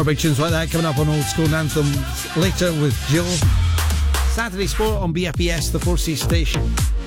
More big tunes like that coming up on Old School Anthems later with Jill. Saturday Sport on BFBS, the 4C station.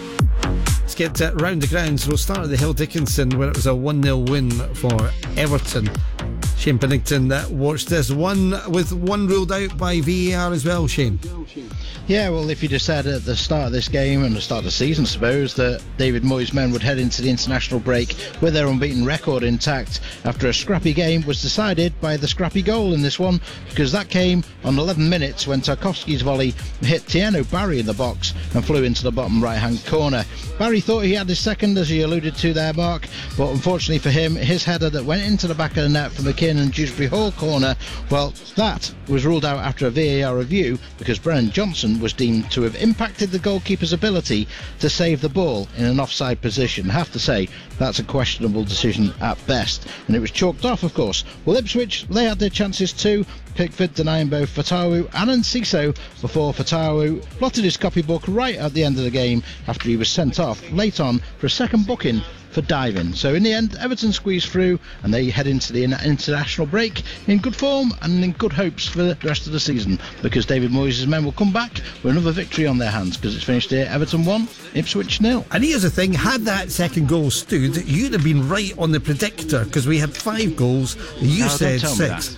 Let's get round the grounds. We'll start at the Hill Dickinson, where it was a 1-0 win for Everton. Shane Pennington watched this one with one ruled out by VAR as well, Shane. Yeah, well, if you just said at the start of this game and the start of the season, I suppose, that David Moyes' men would head into the international break with their unbeaten record intact after a scrappy game was decided by the scrappy goal in this one, because that came on 11 minutes when Tarkowski's volley hit Tieno Barry in the box and flew into the bottom right-hand corner. Barry thought he had his second, as he alluded to there, Mark, but unfortunately for him, his header that went into the back of the net from the McKinn and Dewsbury Hall corner, well, that was ruled out after a VAR review because Brennan Johnson was deemed to have impacted the goalkeeper's ability to save the ball in an offside position. I have to say, that's a questionable decision at best, and it was chalked off, of course. Well, Ipswich, they had their chances too. Pickford denying both Fatawu and Enciso before Fatawu plotted his copybook right at the end of the game after he was sent off late on for a second booking for diving. So in the end, Everton squeezed through and they head into the international break in good form and in good hopes for the rest of the season, because David Moyes' men will come back with another victory on their hands, because it's finished here, Everton 1, Ipswich 0. And here's the thing, had that second goal stood, you'd have been right on the predictor, because we had 5 goals, you said 6.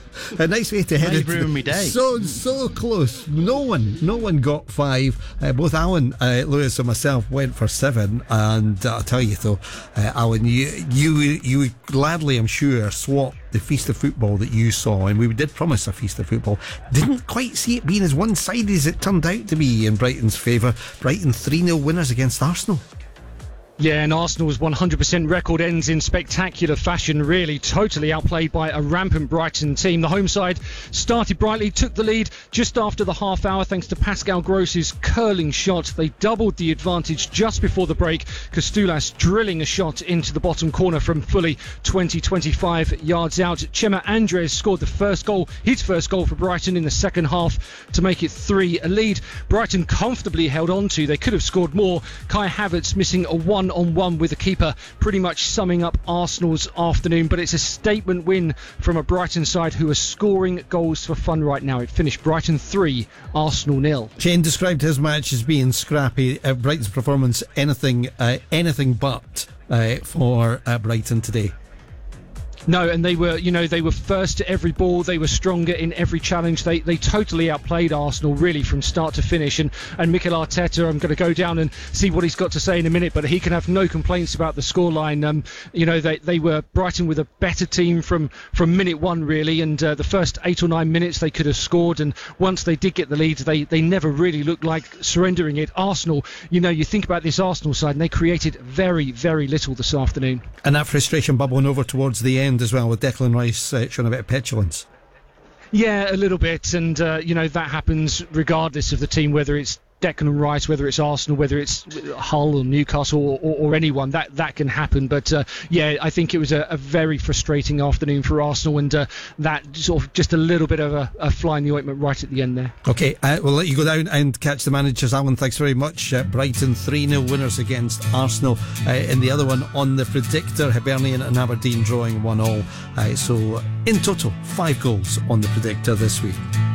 A nice way to head it. Ruined me day. So close. No one got 5. Both Alan Lewis and myself went for 7. And I'll tell you though, Alan, you would gladly, I'm sure, swap the feast of football that you saw, and we did promise a feast of football. Didn't quite see it being as one-sided as it turned out to be in Brighton's favour. Brighton 3-0 winners against Arsenal. Yeah, and Arsenal's 100% record ends in spectacular fashion, really. Totally outplayed by a rampant Brighton team. The home side started brightly, took the lead just after the half hour thanks to Pascal Gross's curling shot. They doubled the advantage just before the break. Kostoulas drilling a shot into the bottom corner from fully 20-25 yards out. Chema Andres scored the first goal, his first goal for Brighton in the second half to make it 3 a lead. Brighton comfortably held on to. They could have scored more. Kai Havertz missing a 1-on-1 with the keeper, pretty much summing up Arsenal's afternoon. But it's a statement win from a Brighton side who are scoring goals for fun right now. It finished Brighton 3, Arsenal 0. Shane described his match as being scrappy. Brighton's performance anything but for Brighton today. No, and they were first to every ball. They were stronger in every challenge. They totally outplayed Arsenal, really, from start to finish. And Mikel Arteta, I'm going to go down and see what he's got to say in a minute, but he can have no complaints about the scoreline. They were Brighton with a better team from minute one, really, and the first 8 or 9 minutes they could have scored, and once they did get the lead, they never really looked like surrendering it. Arsenal, you think about this Arsenal side, and they created very, very little this afternoon. And that frustration bubbling over towards the end as well, with Declan Rice showing a bit of petulance. Yeah, a little bit, and that happens regardless of the team, whether it's Declan Rice, whether it's Arsenal, whether it's Hull or Newcastle or anyone, that can happen. But I think it was a very frustrating afternoon for Arsenal, and that sort of just a little bit of a fly in the ointment right at the end there. Okay, we'll let you go down and catch the managers. Alan, thanks very much. Brighton 3-0 winners against Arsenal. In the other one on the predictor, Hibernian and Aberdeen drawing 1-1. So in total, 5 goals on the predictor this week.